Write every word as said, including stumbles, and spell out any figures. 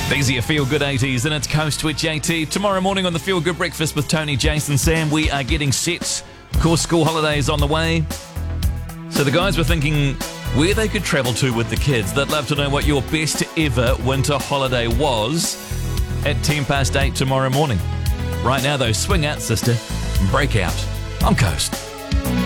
These are your Feel Good eighties, and it's Coast with J T. Tomorrow morning on the Feel Good Breakfast with Tony, Jason, Sam, we are getting set. Of course, school holidays on the way. So the guys were thinking where they could travel to with the kids. They'd love to know what your best ever winter holiday was at ten past eight tomorrow morning. Right now, though, swing out, sister, and break out on Coast.